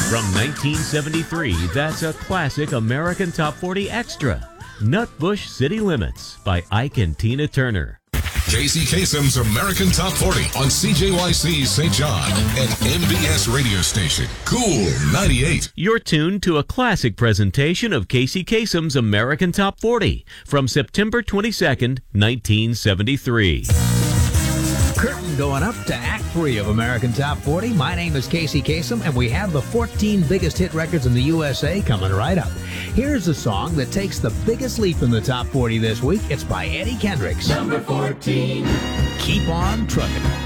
From 1973, that's a classic American Top 40 extra. Nutbush City Limits by Ike and Tina Turner. Casey Kasem's American Top 40 on CJYC St. John and MBS radio station. Cool 98. You're tuned to a classic presentation of Casey Kasem's American Top 40 from September 22nd, 1973. Curtain going up to Act 3 of American Top 40. My name is Casey Kasem, and we have the 14 biggest hit records in the USA coming right up. Here's a song that takes the biggest leap in the Top 40 this week. It's by Eddie Kendricks. Number 14. Keep on Truckin'.